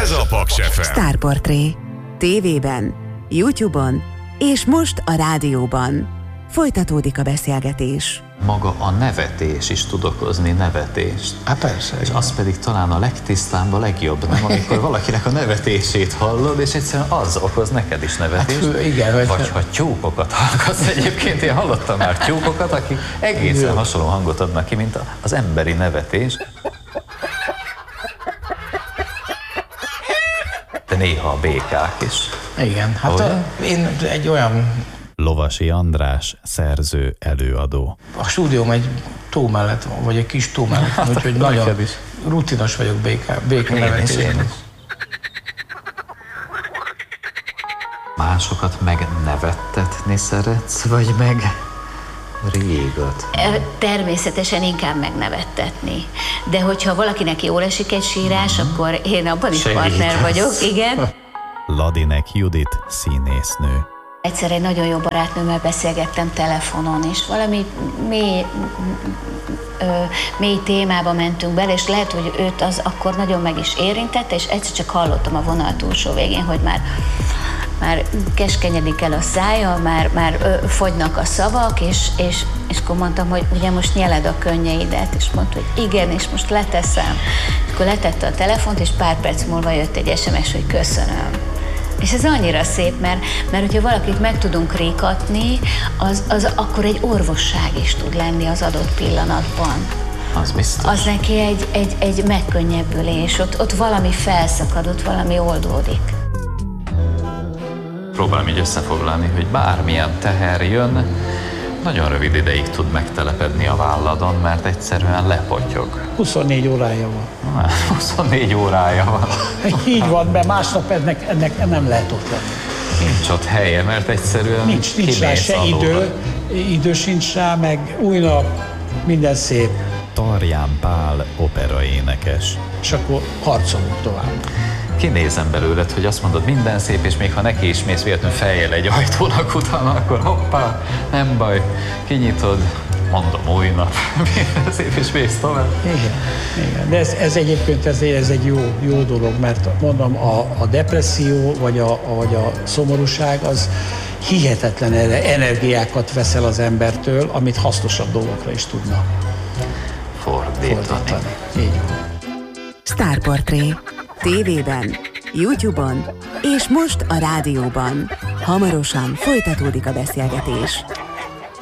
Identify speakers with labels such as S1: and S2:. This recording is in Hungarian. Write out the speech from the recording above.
S1: Ez a Paks FM.
S2: Sztárportré. TV-ben, YouTube-on és most a rádióban. Folytatódik a beszélgetés.
S3: Maga a nevetés is tud okozni nevetést.
S4: Hát persze.
S3: És az pedig talán a legtisztább, a legjobb, nem? Amikor valakinek a nevetését hallod, és egyszerűen az okoz neked is nevetést.
S4: Hát, igen,
S3: vagy ha tyúkokat hallgatsz. Egyébként én hallottam már tyúkokat, akik egészen hasonló hangot adnak ki, mint az emberi nevetés. De néha a békák is.
S4: Igen, hát én egy olyan...
S3: Lovasi András, szerző, előadó.
S4: A stúdióm egy tó mellett van, vagy egy kis tó mellett van, úgyhogy nagyon rutinos vagyok béka nevetésben.
S3: Másokat megnevettetni szeretsz, vagy meg régat?
S5: Természetesen inkább megnevettetni. De hogyha valakinek jól esik egy sírás, akkor én abban is partner vagyok, igen.
S3: Ladinek Judit, színésznő.
S5: Egyszer egy nagyon jó barátnőmmel beszélgettem telefonon, és valami mély témába mentünk bele, és lehet, hogy őt az akkor nagyon meg is érintette, és egyszer csak hallottam a vonal túlsó végén, hogy már keskenyedik el a szája, már fogynak a szavak, és akkor mondtam, hogy ugye most nyeled a könnyeidet, és mondta, hogy igen, és most leteszem. És akkor letette a telefont, és pár perc múlva jött egy SMS, hogy köszönöm. És ez annyira szép, mert hogyha valakit meg tudunk rékatni, az akkor egy orvosság is tud lenni az adott pillanatban.
S3: Az biztos.
S5: Az neki egy megkönnyebbülés, ott valami felszakad, ott valami oldódik.
S3: Próbálom így összefoglalni, hogy bármilyen teher jön, nagyon rövid ideig tud megtelepedni a válladon, mert egyszerűen lepotyog.
S4: 24 órája van.
S3: 24 órája van.
S4: Így van, mert másnap ennek nem lehet ott lenni.
S3: Nincs ott helye, mert egyszerűen
S4: nincs rá se idő sincs rá, meg új nap, minden szép.
S3: Tarján Pál operaénekes.
S4: És akkor harcolunk tovább.
S3: Kinézem belőled, hogy azt mondod, minden szép, és még ha neki is mész véletlenül fejjel egy ajtónak utána, akkor hoppá, nem baj, kinyitod, mondom új nap, minden szép, és mész tovább.
S4: Igen. De ez egyébként ez egy jó dolog, mert mondom, a depresszió vagy a szomorúság az hihetetlen energiákat veszel az embertől, amit hasznosabb dolgokra is tudna fordítani. Így van.
S2: Sztárportré. TV-ben, YouTube-on és most a rádióban. Hamarosan folytatódik a beszélgetés.